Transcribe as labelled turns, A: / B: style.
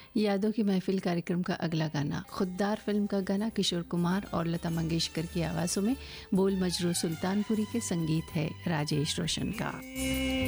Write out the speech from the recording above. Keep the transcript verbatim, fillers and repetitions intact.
A: यादों की महफिल कार्यक्रम का अगला गाना खुददार फिल्म का गाना, किशोर कुमार और लता मंगेशकर की आवाज़ों में, बोल मजरू सुल्तानपुरी के, संगीत है राजेश रोशन का।